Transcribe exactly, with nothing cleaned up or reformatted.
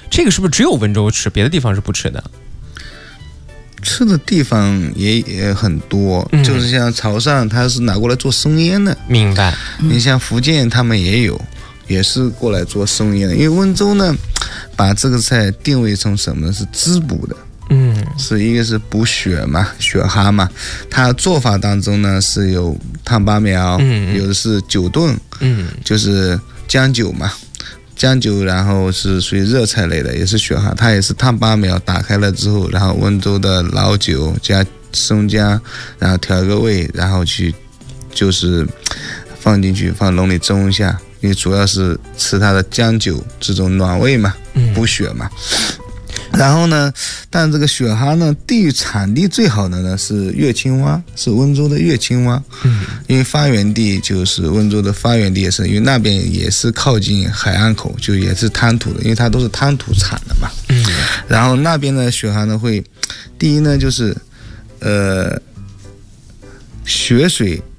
这个是不是只有温州吃，别的地方是不吃的？ 吃的地方也也很多、嗯，就是像潮汕，它是拿过来做生腌的。 明白。 你像福建，他们也有，也是过来做生腌的。因为温州呢，把这个菜定位成什么呢？是滋补的。嗯，是一个是补血嘛，血哈嘛。它做法当中呢是有烫八苗，嗯，有的是酒炖，嗯，就是姜酒嘛。姜酒，然后是属于热菜类的，也是血哈，它也是烫八苗，打开了之后，然后温州的老酒加生姜，然后调一个味，然后去就是放进去，放笼里蒸一下，因为主要是吃它的姜酒这种暖胃嘛，补血嘛。然后呢，但这个雪蛤呢，地域产地最好的呢是乐清洼，是温州的乐清洼。嗯，因为发源地就是温州的发源地，也是因为那边也是靠近海岸口，就也是滩涂的，因为它都是滩涂产的嘛。嗯，然后那边的雪蛤呢会，第一呢就是，呃，血水